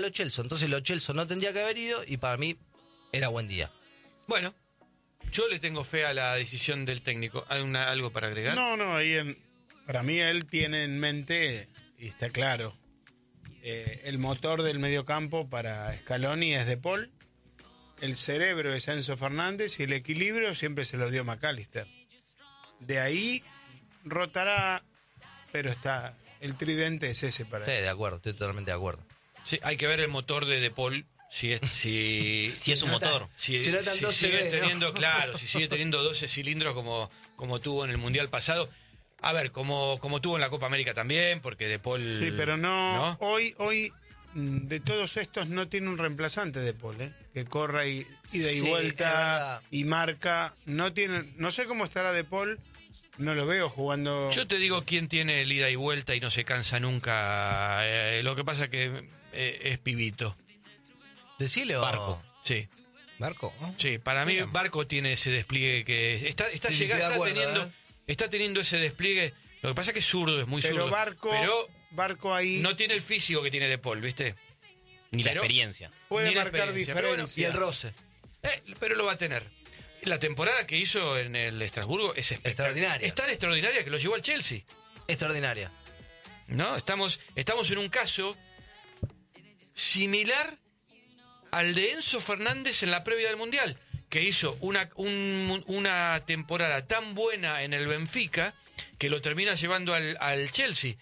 Lo Celso. Entonces Lo Celso no tendría que haber ido y para mí era buen día. Bueno, yo le tengo fe a la decisión del técnico. ¿Hay algo para agregar? No, para mí él tiene en mente, y está claro, el motor del mediocampo para Scaloni es De Paul, el cerebro es Enzo Fernández y el equilibrio siempre se lo dio McAllister. De ahí rotará, pero el tridente es ese para Sí, él. de acuerdo, estoy totalmente de acuerdo. Sí, hay que ver el motor de Paul. Si es un motor. Si no tan 12 sigue B, teniendo, ¿no? Claro, si sigue teniendo 12 cilindros como tuvo en el Mundial pasado. A ver, como tuvo en la Copa América también, porque De Paul... Sí, pero no. Hoy de todos estos no tiene un reemplazante De Paul, que corra ida y Sí, vuelta y marca. No sé cómo estará De Paul, no lo veo jugando. Yo te digo quién tiene el ida y vuelta y no se cansa nunca. Lo que pasa que es Pibito. Decilo. Barco. Sí. ¿Barco? ¿No? Sí, para mí Mira. Barco tiene ese despliegue que está Sí, estoy de acuerdo, está teniendo ese despliegue. Lo que pasa es que es zurdo, es muy Pero zurdo. Barco ahí No tiene el físico que tiene De Paul, ¿viste? Ni la Pero- experiencia. puede ni la marcar experiencia, diferencia. pero Y el roce. Pero lo va a tener. La temporada que hizo en el Estrasburgo es Extraordinaria. Es tan extraordinaria que lo llevó al Chelsea. Extraordinaria. ¿No? Estamos en un caso similar al de Enzo Fernández en la previa del Mundial, que hizo una temporada tan buena en el Benfica que lo termina llevando al Chelsea.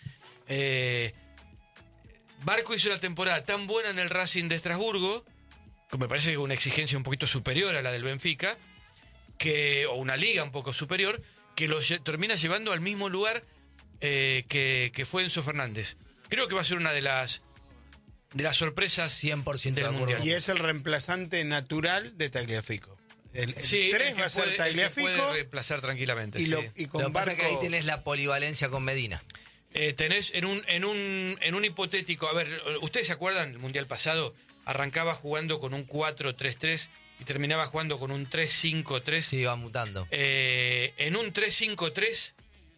Barco hizo una temporada tan buena en el Racing de Estrasburgo, que me parece que una exigencia un poquito superior a la del Benfica, o una liga un poco superior, que lo termina llevando al mismo lugar que fue Enzo Fernández. Creo que va a ser una de las sorpresas 100% de del acuerdo. Mundial. Y es el reemplazante natural de Tagliafico. El Sí, 3 el que va a ser puede- el que Tagliafico puede reemplazar tranquilamente. y, sí. y con Lo que pasa es Barco. que ahí tenés la polivalencia con Medina. Tenés en un hipotético, a ver, ¿ustedes se acuerdan? El Mundial pasado arrancaba jugando con un 4-3-3 y terminaba jugando con un 3-5-3. Sí, va mutando. En un 3-5-3,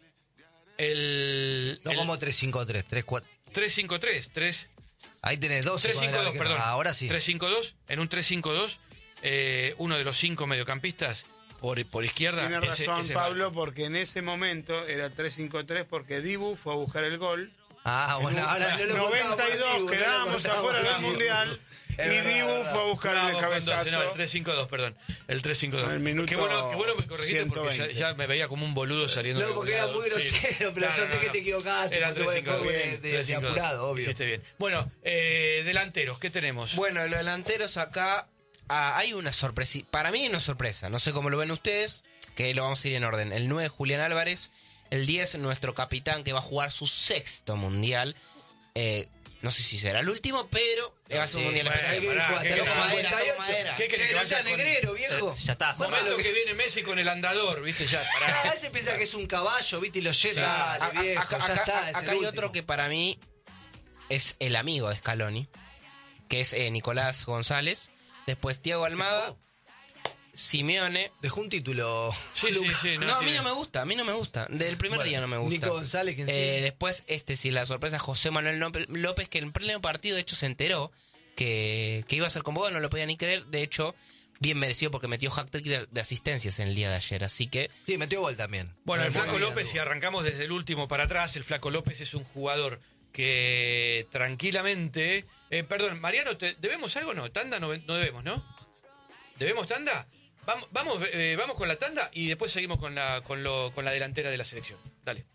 No como 3-5-3, 3-4. 3-5-3, 3... Ahí tenés dos. 3-5-2, perdón. Ahora sí. 3-5-2, en un 3-5-2, uno de los 5 mediocampistas por izquierda. Tiene razón ese Pablo, porque en ese momento era 3-5-3 porque Dibu fue a buscar el gol. Ah, bueno, ahora no lo contaba por 92 Dibu, quedábamos no lo contaba afuera por del Dibu. Mundial y Es verdad, Dibu verdad. fue a buscar el No, cabezazo. el 3-5-2, perdón. El 3-5-2. En el minuto Qué bueno me corregiste porque 120. ya me veía como un boludo saliendo. No, de porque algún era muy lado. Sí. grosero, pero yo sé que te equivocaste. Era porque fue 3-5-2. de apurado, obvio. Hiciste bien. Bueno, delanteros, ¿qué tenemos? Bueno, los delanteros acá hay una sorpresa. Para mí hay una sorpresa. No sé cómo lo ven ustedes, que lo vamos a ir en orden. El 9, Julián Álvarez. El 10, nuestro capitán, que va a jugar su 6º mundial. No sé si será el último, pero va a ser un mundial bueno, especial. pará, ¿qué Toco querés? madera, toco 58. madera. ¿Qué querés que No vaya sea con- negrero, viejo. Ya está. Momento que viene Messi con el andador, ¿viste? Ya, pará. Ah, se piensa que es un caballo, ¿viste? Y lo lleva. Sí. Dale, viejo, Acá ya está. es el hay último. otro que para mí es el amigo de Scaloni, que es Nicolás González. Después Thiago Almada, Simeone. Dejó un título. Sí. No, a mí no me gusta. Del primer Bueno, día no me gusta. Nico González, ¿quién sigue? Después, sí, la sorpresa, José Manuel López, que en pleno partido, de hecho, se enteró que iba a ser convocado, no lo podía ni creer. De hecho, bien merecido porque metió hat-trick de asistencias en el día de ayer. Así que, Sí, metió gol también. Bueno, el Muy Flaco bien, López, Hugo. si arrancamos desde el último para atrás, el Flaco López es un jugador que tranquilamente... perdón, Mariano, ¿debemos algo o no? Tanda no debemos, ¿no? ¿Debemos tanda? Vamos con la tanda y después seguimos con la delantera de la selección. Dale.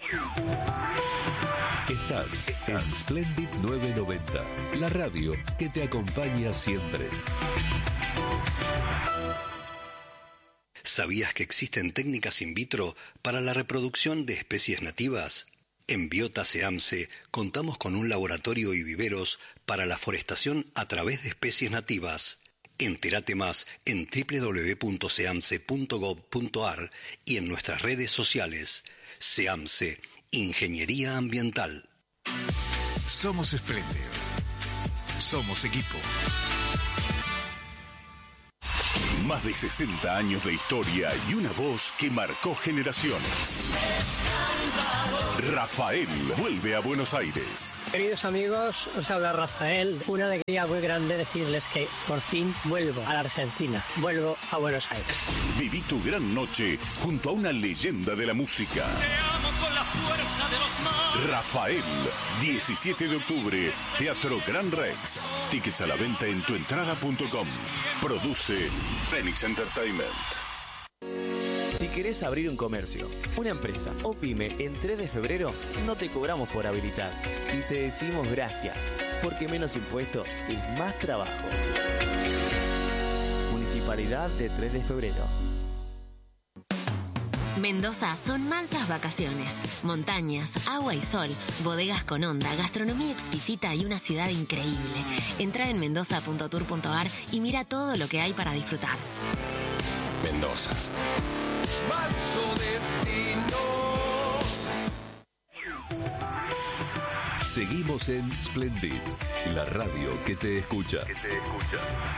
Estás en Splendid 990, la radio que te acompaña siempre. ¿Sabías que existen técnicas in vitro para la reproducción de especies nativas? En Biota SEAMSE contamos con un laboratorio y viveros para la forestación a través de especies nativas. Entérate más en www.seamse.gov.ar y en nuestras redes sociales. SEAMSE, Ingeniería Ambiental. Somos espléndidos. Somos equipo. Más de 60 años de historia y una voz que marcó generaciones. Rafael vuelve a Buenos Aires. Queridos amigos, os habla Rafael. Una alegría muy grande decirles que por fin vuelvo a la Argentina. Vuelvo a Buenos Aires. Viví tu gran noche junto a una leyenda de la música. Te amo con la fuerza de los mares. Rafael, 17 de octubre, Teatro Gran Rex. Tickets a la venta en tuentrada.com. Produce Phoenix Entertainment. Si querés abrir un comercio, una empresa o pyme en 3 de febrero, no te cobramos por habilitar. Y te decimos gracias, porque menos impuestos es más trabajo. Municipalidad de 3 de febrero. Mendoza son mansas vacaciones, montañas, agua y sol, bodegas con onda, gastronomía exquisita y una ciudad increíble. Entra en mendoza.tour.ar y mira todo lo que hay para disfrutar. Mendoza. Seguimos en Splendid, la radio que te escucha.